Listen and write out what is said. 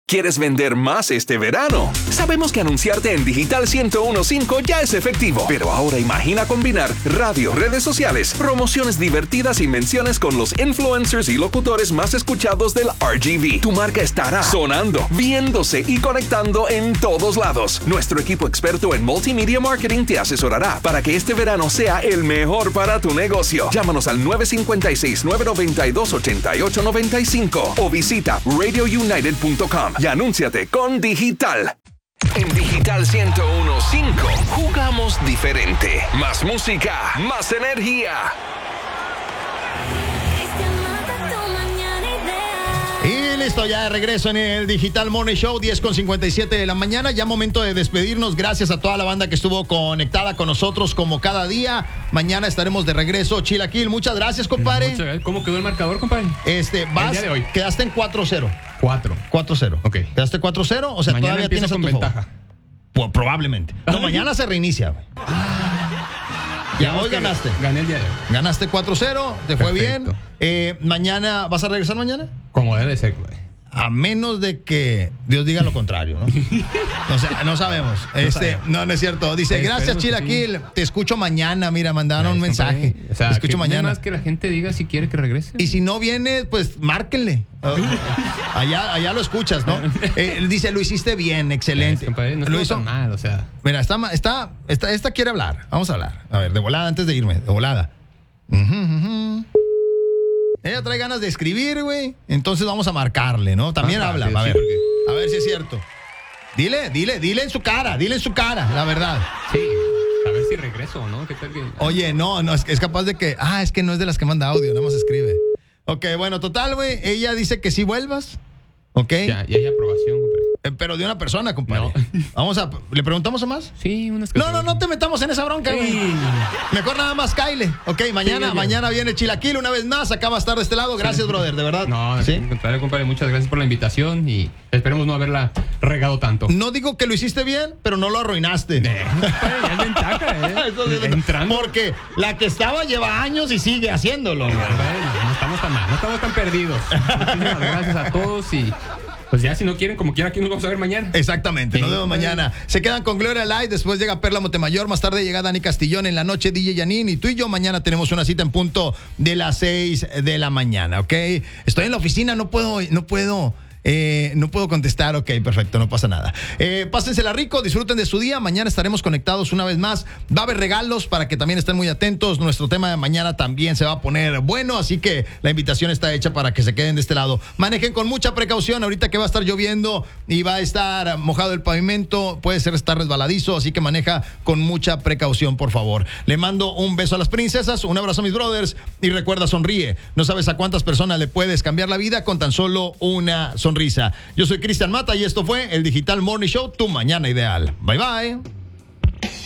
¿Quieres vender más este verano? Sabemos que anunciarte en Digital 101.5 ya es efectivo, pero ahora imagina combinar radio, redes sociales, promociones divertidas y menciones con los influencers y locutores más escuchados del RGV. Tu marca estará sonando, viéndose y conectando en todos lados. Nuestro equipo experto en multimedia marketing te asesorará para que este verano sea el mejor para tu negocio. Llámanos al 956-992-8895 o visita radiounited.com. Y anúnciate con Digital. En Digital 101.5 jugamos diferente. Más música, más energía. Y listo, ya de regreso en el Digital Morning Show, 10:57 de la mañana. Ya momento de despedirnos. Gracias a toda la banda que estuvo conectada con nosotros como cada día. Mañana estaremos de regreso. Chilaquil, muchas gracias, compadre. Muchas gracias. ¿Cómo quedó el marcador, compadre? Vas, el día de hoy. Quedaste en 4-0. 4-0. Ok. ¿Quedaste 4-0? O sea, mañana todavía tienes con a tu ventaja. favor. Pues, probablemente. No, mañana se reinicia, güey. Ya hoy ganaste. Gané el día de hoy. Ganaste 4-0, te fue bien. Mañana, ¿vas a regresar mañana? Como debe ser, güey. A menos de que Dios diga lo contrario, ¿no? O sea, no sabemos. No es cierto. Dice, gracias, Chilaquil. Te escucho mañana. Mira, mandaron un mensaje. O sea, te escucho mañana. Más que la gente diga si quiere que regrese. Y si no viene, pues márquenle. Allá lo escuchas, ¿no? Dice, lo hiciste bien, excelente. No lo hizo tan mal, o sea. Mira, esta quiere hablar. Vamos a hablar. A ver, de volada, antes de irme, de volada. Ella trae ganas de escribir, güey. Entonces vamos a marcarle, ¿no? También habla. A ver si es cierto. Dile en su cara, la verdad. Sí, a ver si regreso o no. ¿Qué tal que... Oye, no, es capaz de que... es que no es de las que manda audio, nada más escribe. Ok, bueno, total, güey. Ella dice que sí vuelvas. Ok. Ya hay aprobación, compadre. Pero de una persona, compadre. No. ¿Le preguntamos a más? Sí, unas que... No te metamos en esa bronca, güey. Sí. Mejor nada más Kyle. Ok, mañana viene Chilaquil una vez más. Acá va a estar de este lado. Gracias, brother, de verdad. No, ¿sí? Compadre, muchas gracias por la invitación y esperemos no haberla regado tanto. No digo que lo hiciste bien, pero no lo arruinaste. Ya es ventaja, Entrando. Porque la que estaba lleva años y sigue haciéndolo. No estamos tan mal, no estamos tan perdidos. Muchísimas gracias a todos y... Pues ya, si no quieren, como quiera, aquí nos vamos a ver mañana. Exactamente, nos vemos mañana. Se quedan con Gloria Light, después llega Perla Montemayor, más tarde llega Dani Castillón, en la noche DJ Yanin, y tú y yo mañana tenemos una cita en punto de las 6 de la mañana, ¿ok? Estoy en la oficina, no puedo contestar. Ok, perfecto, no pasa nada. Pásensela rico, disfruten de su día. Mañana estaremos conectados una vez más. Va a haber regalos para que también estén muy atentos. Nuestro tema de mañana también se va a poner bueno, así que la invitación está hecha para que se queden de este lado. Manejen con mucha precaución ahorita que va a estar lloviendo y va a estar mojado el pavimento. Puede estar resbaladizo, así que maneja con mucha precaución, por favor. Le mando un beso a las princesas, un abrazo a mis brothers y recuerda, sonríe. No sabes a cuántas personas le puedes cambiar la vida con tan solo una sonrisa. Yo soy Cristian Mata y esto fue el Digital Morning Show, tu mañana ideal. Bye bye.